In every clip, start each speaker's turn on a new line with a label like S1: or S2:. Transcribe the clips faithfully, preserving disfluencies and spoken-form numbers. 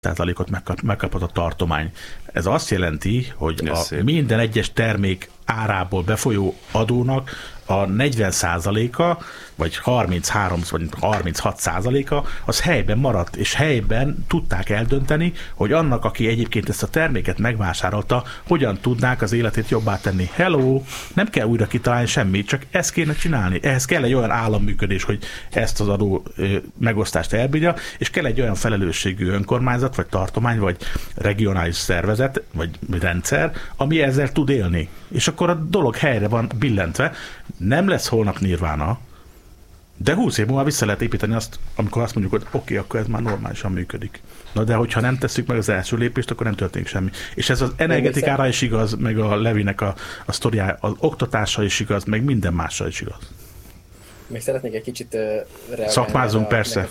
S1: százalékot megkap, megkapott a tartomány. Ez azt jelenti, hogy a minden egyes termék árából befolyó adónak a negyven százaléka, vagy harminchárom vagy harminchat százaléka az helyben maradt, és helyben tudták eldönteni, hogy annak, aki egyébként ezt a terméket megvásárolta, hogyan tudnák az életét jobbá tenni. Hello! Nem kell újra kitalálni semmit, csak ezt kéne csinálni. Ehhez kell egy olyan államműködés, hogy ezt az adó megosztást elbírja, és kell egy olyan felelősségű önkormányzat, vagy tartomány, vagy regionális szervezet, vagy rendszer, ami ezzel tud élni. És akkor a dolog helyre van billentve. Nem lesz holnap nirvána, de húsz év múlva vissza lehet építeni azt, amikor azt mondjuk, hogy oké, okay, akkor ez már normálisan működik. Na de hogyha nem tesszük meg az első lépést, akkor nem történik semmi. És ez az energetikára is igaz, meg a Levinek a, a sztoriája, az oktatásra is igaz, meg minden másra is igaz.
S2: Még szeretnék egy kicsit uh, reagálni
S1: Szakmázunk,
S2: a
S1: persze.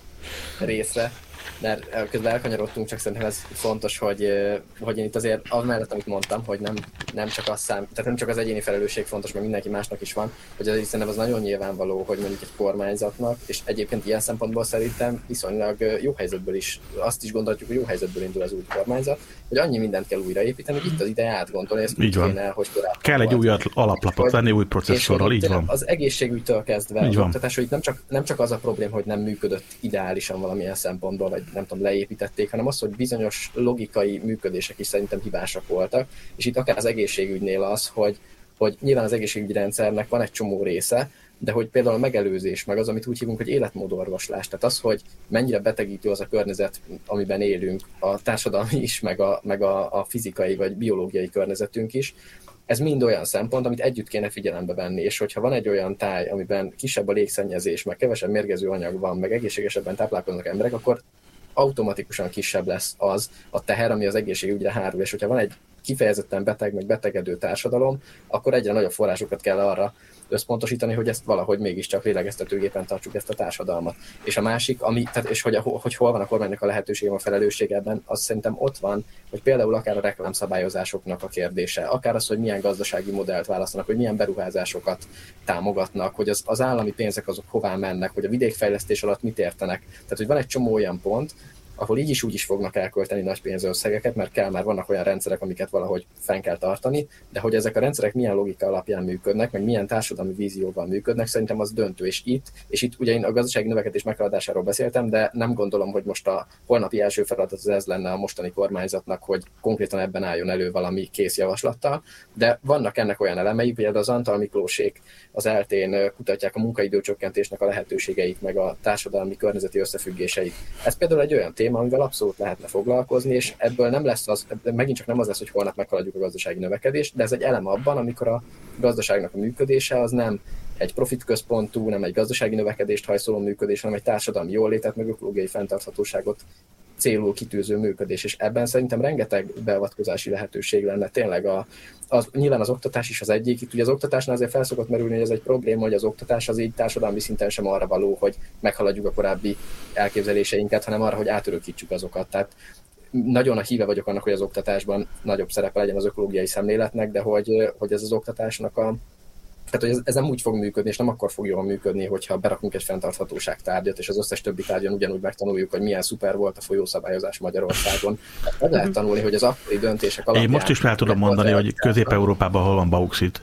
S2: részre, mert közben elkanyarodtunk, csak szerintem ez fontos, hogy, hogy én itt azért az mellett, amit mondtam, hogy nem, nem csak az szám, tehát nem csak az egyéni felelősség fontos, mert mindenki másnak is van, hogy azért szerintem az nagyon nyilvánvaló, hogy mondjuk egy kormányzatnak, és egyébként ilyen szempontból szerintem viszonylag jó helyzetből is, azt is gondoljuk, hogy jó helyzetből indul az új kormányzat, hogy annyi mindent kell újraépíteni, hogy itt az ideje átgondolni, ezt úgy kéne, hogy korábban
S1: kell egy új alaplapot venni, új processzorral, így van.
S2: Az egészségügytől kezdve az oktatás, hogy nem csak, nem csak az a probléma, hogy nem működött ideálisan valamilyen szempontból, vagy nem tudom, leépítették, hanem az, hogy bizonyos logikai működések is szerintem hibásak voltak, és itt akár az egészségügynél az, hogy, hogy nyilván az egészségügyi rendszernek van egy csomó része, de hogy például a megelőzés, meg az, amit úgy hívunk, hogy életmódorvoslás, tehát az, hogy mennyire betegítő az a környezet, amiben élünk, a társadalmi is, meg a, meg a, a fizikai vagy biológiai környezetünk is, ez mind olyan szempont, amit együtt kéne figyelembe venni, és hogyha van egy olyan táj, amiben kisebb a légszennyezés, meg kevesebb mérgező anyag van, meg egészségesebben táplálkoznak emberek, akkor automatikusan kisebb lesz az a teher, ami az egészségügyre hárul, és hogyha van egy kifejezetten beteg, meg betegedő társadalom, akkor egyre nagyobb forrásokat kell arra összpontosítani, hogy ezt valahogy mégiscsak lélegeztetőgépen tartsuk ezt a társadalmat. És a másik, ami, tehát, és hogy, a, hogy hol van a kormánynak a lehetősége, a felelősség ebben, az szerintem ott van, hogy például akár a reklámszabályozásoknak a kérdése, akár az, hogy milyen gazdasági modellt választanak, hogy milyen beruházásokat támogatnak, hogy az, az állami pénzek azok hová mennek, hogy a vidékfejlesztés alatt mit értenek. Tehát, hogy van egy csomó olyan pont, ahol így is úgy is fognak elkölteni nagy pénzösszegeket, mert kell, már vannak olyan rendszerek, amiket valahogy fenn kell tartani, de hogy ezek a rendszerek milyen logika alapján működnek, meg milyen társadalmi vízióval működnek, szerintem az döntő. És itt, és itt ugye én a gazdasági növekedés meghaladásáról beszéltem, de nem gondolom, hogy most a holnapi első feladat az ez lenne a mostani kormányzatnak, hogy konkrétan ebben álljon elő valami kész javaslattal, de vannak ennek olyan elemei, például az Antal Miklósék az eltén kutatják a munkaidőcsökkentésnek a lehetőségeit, meg a társadalmi környezeti összefüggéseit. Ez például egy olyan téma, amivel abszolút lehetne foglalkozni, és ebből nem lesz az, megint csak nem az lesz, hogy holnap meghaladjuk a gazdasági növekedést, de ez egy elem abban, amikor a gazdaságnak a működése az nem egy profitközpontú, nem egy gazdasági növekedést hajszoló működés, hanem egy társadalmi jólétet, meg ökológiai fenntarthatóságot célul kitűző működés, és ebben szerintem rengeteg beavatkozási lehetőség lenne. Tényleg a, az, nyilván az oktatás is az egyik. Itt ugye az oktatásnál azért fel szokott merülni, hogy ez egy probléma, hogy az oktatás az így társadalmi szinten sem arra való, hogy meghaladjuk a korábbi elképzeléseinket, hanem arra, hogy átörökítsük azokat. Tehát nagyon a híve vagyok annak, hogy az oktatásban nagyobb szerepe legyen az ökológiai szemléletnek, de hogy, hogy ez az oktatásnak a Tehát, hogy ez, ez nem úgy fog működni, és nem akkor fog jól működni, hogyha berakunk egy fenntarthatóság tárgyat, és az összes többi tárgyon ugyanúgy megtanuljuk, hogy milyen szuper volt a folyószabályozás Magyarországon. Tehát meg lehet tanulni, hogy az akkori döntések alapján...
S1: Én most is el tudom mondani, hogy Közép-Európában hol van bauxit.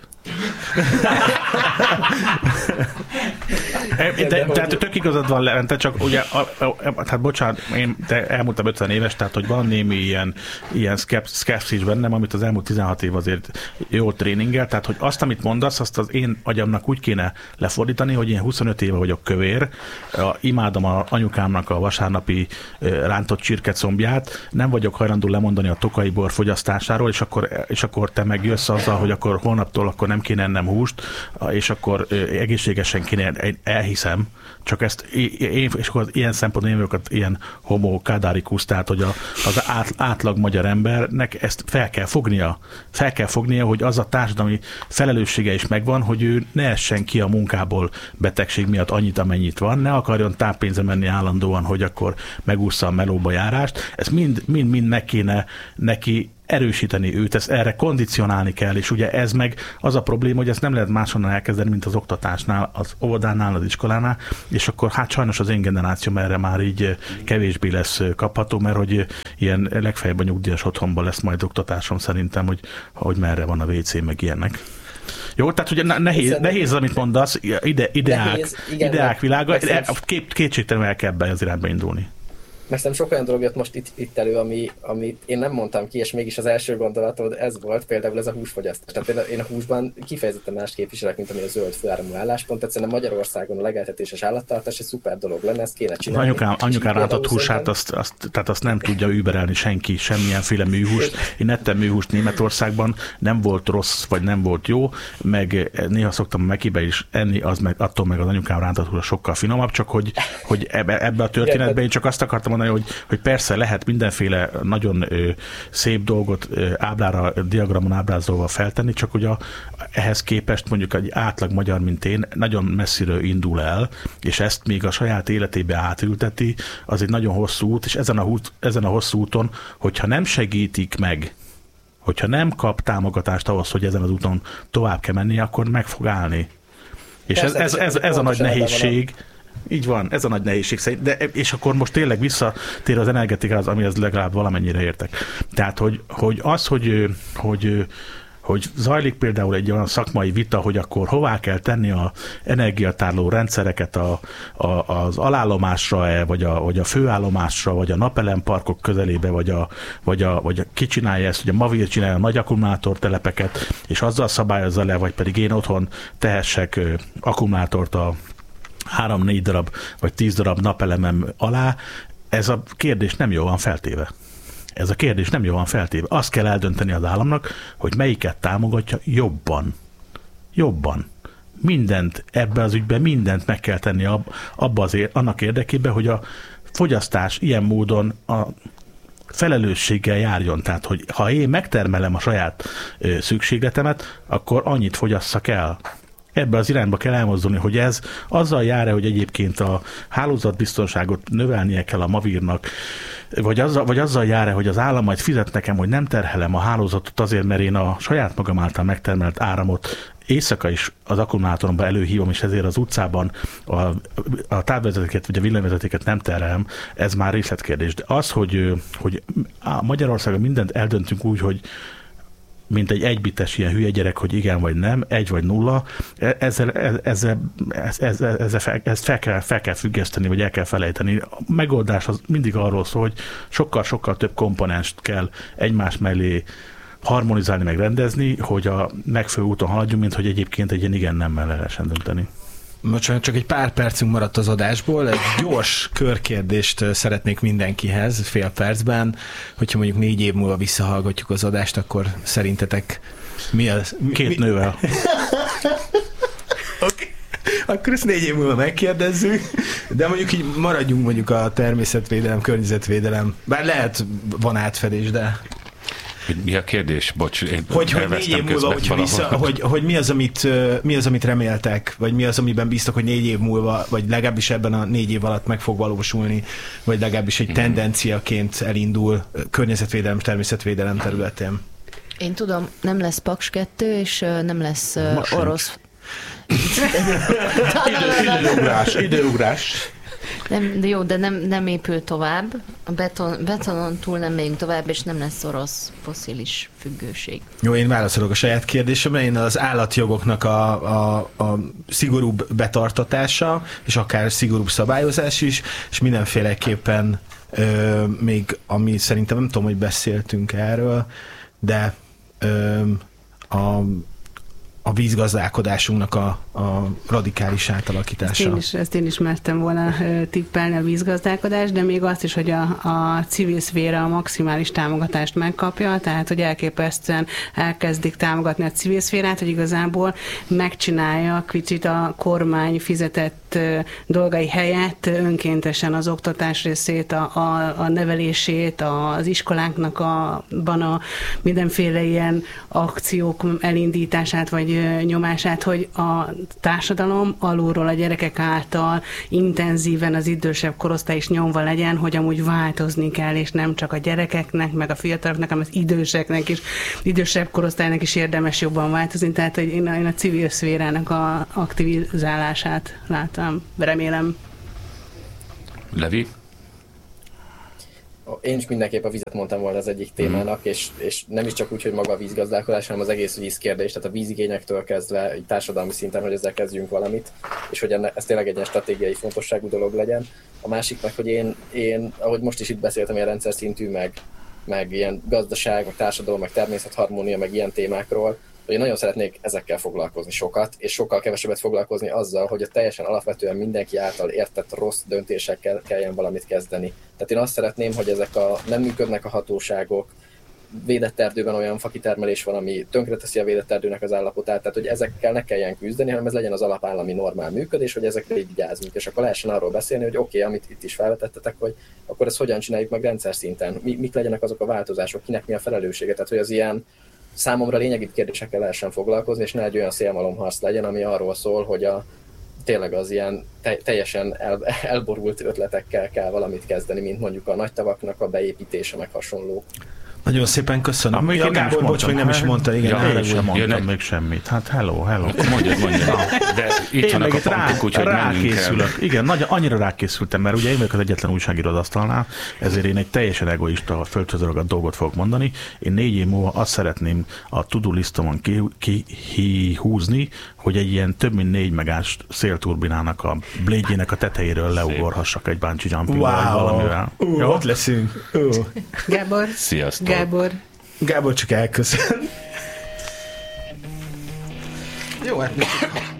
S1: De, tehát tök igazad van, Levente, csak ugye, a, a, hát bocsánat, én elmúltam ötven éves, tehát hogy van némi ilyen, ilyen szkepszis bennem, amit az elmúlt tizenhat év azért jól tréningel, tehát hogy azt, amit mondasz, azt az én agyamnak úgy kéne lefordítani, hogy én huszonöt éve vagyok kövér, imádom a anyukámnak a vasárnapi rántott csirkecombját, nem vagyok hajlandó lemondani a tokai bor fogyasztásáról, és akkor, és akkor te meg jössz azzal, hogy akkor holnaptól akkor nem kéne ennem húst, és akkor egészségesen kéne, elhiszem, csak ezt én, és akkor ilyen szempontból én vagyok ilyen homo kadárikusz, tehát hogy a, az át, átlag magyar embernek ezt fel kell fognia. Fel kell fognia, hogy az a társadalmi felelőssége is megvan, hogy ő ne essen ki a munkából betegség miatt annyit, amennyit van, ne akarjon táppénzre menni állandóan, hogy akkor megúszza a melóba járást. Ez mind, mind, mind meg kéne neki erősíteni őt, ezt erre kondicionálni kell, és ugye ez meg az a probléma, hogy ezt nem lehet máshonnan elkezdeni, mint az oktatásnál, az óvodánál, az iskolánál, és akkor hát sajnos az én generációm erre már így kevésbé lesz kapható, mert hogy ilyen legfeljebb a nyugdíjas otthonban lesz majd oktatásom szerintem, hogy, hogy merre van a vé cé, meg ilyenek. Jó, tehát ugye nehéz, nehéz amit mondasz, ide, ideák, nehéz, igen, ideák világa, két, kétségtelenül el kell be az irányba indulni.
S2: Mert szerintem sok olyan dolog jött most itt, itt elő, ami, amit én nem mondtam ki, és mégis az első gondolatod ez volt, például ez a húsfogyasztás. Tehát én a, én a húsban kifejezetten más képviselek, mint ami a zöld főáramú álláspont. Tehát szerintem Magyarországon a legeltetéses állattartás egy szuper dolog lenne, ezt kéne csinálni.
S1: Anyukám, anyukám rántott húsát, azt, azt, tehát azt nem tudja überelni senki, semmilyenféle műhúst. Én ettem műhúst Németországban, nem volt rossz, vagy nem volt jó, meg néha szoktam a Mekibe is enni, az meg, attól meg az anyukám rántott hús sokkal finomabb, csak hogy, hogy ebbe, ebbe a történetben én csak azt akartam mondani, hogy, hogy persze lehet mindenféle nagyon ö, szép dolgot ö, ábrára, diagramon ábrázolva feltenni, csak hogy a, ehhez képest mondjuk egy átlag magyar, mint én, nagyon messziről indul el, és ezt még a saját életébe átülteti, az egy nagyon hosszú út, és ezen a, út, ezen a hosszú úton, hogyha nem segítik meg, hogyha nem kap támogatást ahhoz, hogy ezen az úton tovább kell menni, akkor meg fog állni. És persze, ez, ez, ez, ez a nagy nehézség. Így van, ez a nagy nehézség szerint, de és akkor most tényleg visszatér az energetikához, amihez legalább valamennyire értek. Tehát, hogy, hogy az, hogy, hogy, hogy zajlik például egy olyan szakmai vita, hogy akkor hová kell tenni az energiatároló rendszereket a, a, az alállomásra, vagy a, vagy a főállomásra, vagy a napelemparkok közelébe, vagy a, vagy a, vagy a ki csinálja ezt, hogy a Mavir csinálja a nagy akkumulátortelepeket, és azzal szabályozza le, vagy pedig én otthon tehessek akkumulátort a három-négy darab, vagy tíz darab napelemem alá, ez a kérdés nem jó van feltéve. Ez a kérdés nem jó van feltéve. Azt kell eldönteni az államnak, hogy melyiket támogatja jobban. Jobban. Mindent ebbe az ügyben, mindent meg kell tenni ab, abba azért, annak érdekében, hogy a fogyasztás ilyen módon a felelősséggel járjon. Tehát, hogy ha én megtermelem a saját ö, szükségletemet, akkor annyit fogyasszak el. Ebbe az irányba kell elmozdulni, hogy ez azzal jár-e, hogy egyébként a hálózatbiztonságot növelnie kell a Mavirnak, vagy azzal, vagy azzal jár-e, hogy az állam majd fizet nekem, hogy nem terhelem a hálózatot azért, mert én a saját magam által megtermelt áramot éjszaka is az akkumulátoromba előhívom, és ezért az utcában a, a távvezetéket vagy a villanyvezetéket nem terhelem, ez már részletkérdés. De az, hogy, hogy Magyarországon mindent eldöntünk úgy, hogy mint egy egybites ilyen hülye gyerek, hogy igen vagy nem, egy vagy nulla, ezzel, ezzel, ezzel, ezzel fel, ezt fel kell, fel kell függeszteni, vagy el kell felejteni. A megoldás az mindig arról szól, hogy sokkal-sokkal több komponenst kell egymás mellé harmonizálni, meg rendezni, hogy a megfelelő úton haladjunk, mint hogy egyébként egy ilyen igen-nemmel lehessen dönteni.
S3: Most csak egy pár percünk maradt az adásból, egy gyors körkérdést szeretnék mindenkihez fél percben, hogyha mondjuk négy év múlva visszahallgatjuk az adást, akkor szerintetek mi az? Mi,
S1: Két
S3: mi?
S1: nővel.
S3: Okay. Akkor ezt négy év múlva megkérdezzük, de mondjuk így maradjunk mondjuk a természetvédelem, környezetvédelem, bár lehet van átfedés, de...
S4: Mi a kérdés? Bocs, én
S3: hogy, hogy négy év múlva, hogyha vissza, hogy, hogy mi, az, amit, mi az, amit reméltek, vagy mi az, amiben bíztak, hogy négy év múlva, vagy legalábbis ebben a négy év alatt meg fog valósulni, vagy legalábbis egy tendenciaként elindul környezetvédelem, természetvédelem területén.
S5: Én tudom, nem lesz Paks kettő, és nem lesz
S1: Most
S5: orosz.
S1: Időugrás, időugrás.
S5: Nem, de jó, de nem, nem épül tovább. A beton, betonon túl nem megyünk tovább, és nem lesz orosz fosszilis függőség.
S3: Jó, én válaszolok a saját kérdésemre. Én az állatjogoknak a, a, a szigorúbb betartatása, és akár szigorúbb szabályozás is, és mindenféleképpen ö, még, ami szerintem nem tudom, hogy beszéltünk erről, de ö, a a vízgazdálkodásunknak a, a radikális átalakítása.
S6: Ezt én, is, ezt én is mertem volna tippelni, a vízgazdálkodás, de még azt is, hogy a, a civil szféra a maximális támogatást megkapja, tehát hogy elképesztően elkezdik támogatni a civil szférát, hogy igazából megcsinálja kicsit a kormány fizetett saját dolgai helyett önkéntesen az oktatás részét, a, a, a nevelését, az iskoláknak a, a mindenféle ilyen akciók elindítását vagy nyomását, hogy a társadalom alulról a gyerekek által intenzíven az idősebb korosztály is nyomva legyen, hogy amúgy változni kell, és nem csak a gyerekeknek, meg a fiataloknak, hanem az időseknek is, idősebb korosztálynak is érdemes jobban változni. Tehát, hogy én a, én a civil szférának a aktivizálását láttam. Remélem.
S4: Levi?
S2: Én is mindenképp a vizet mondtam volna az egyik témának, mm. és, és nem is csak úgy, hogy maga a vízgazdálkodás, hanem az egész vízkérdés, tehát a vízigényektől kezdve egy társadalmi szinten, hogy ezzel kezdjünk valamit, és hogy enne, ez tényleg egy ilyen stratégiai fontosságú dolog legyen. A másik meg, hogy én, én ahogy most is itt beszéltem, ilyen rendszer szintű, meg, meg ilyen gazdaság, meg társadalom, meg természetharmónia, meg ilyen témákról, hogy én nagyon szeretnék ezekkel foglalkozni sokat, és sokkal kevesebbet foglalkozni azzal, hogy a teljesen alapvetően mindenki által értett rossz döntésekkel kelljen valamit kezdeni. Tehát én azt szeretném, hogy ezek a nem működnek a hatóságok, védett erdőben olyan fakitermelés van, ami tönkreteszi a védett erdőnek az állapotát, tehát hogy ezekkel ne kelljen küzdeni, hanem ez legyen az alapállami normál működés, hogy ezekre így vigyázzunk, és akkor lehessen arról beszélni, hogy oké, okay, amit itt is felvetettetek, hogy akkor ezt hogyan csináljuk meg rendszer szinten, mi, mik legyenek azok a változások, kinek mi a felelőssége, tehát hogy az ilyen számomra lényegi kérdésekkel lehessen foglalkozni, és ne egy olyan szélmalomharc legyen, ami arról szól, hogy a, tényleg az ilyen te, teljesen el, elborult ötletekkel kell valamit kezdeni, mint mondjuk a nagy tavaknak a beépítése, meg hasonló.
S3: Nagyon szépen köszönöm.
S1: Még ja,
S3: Gábor, bocs, még nem is mondta, igen.
S1: Ja, én sem mondtam jön még semmit. Hát hello, hello.
S4: Mondjad, mondjad. De itt vannak a pontok, úgyhogy
S1: rákészülök. Igen, nagyon, annyira rákészültem, mert ugye én vagyok az egyetlen újságíró az asztalnál, ezért én egy teljesen egoista, földhözörögött dolgot fogok mondani. Én négy év múlva azt szeretném a to-do listomon kihúzni, ki, hogy egy ilyen több mint négy megás szélturbinának a blade-jének a tetejéről leugorhassak egy bungee jumping wow. vagy valamivel.
S3: Uh, Jó? Ott leszünk. Uh.
S6: Gábor.
S4: Sziasztok.
S6: Gábor.
S3: Gábor csak elköszön. Jó, hát